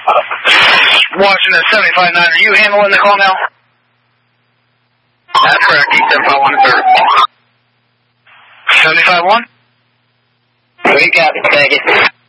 Washington 75-9, are you handling the call now? That's correct, 75-1 75-1? We got it, thank you.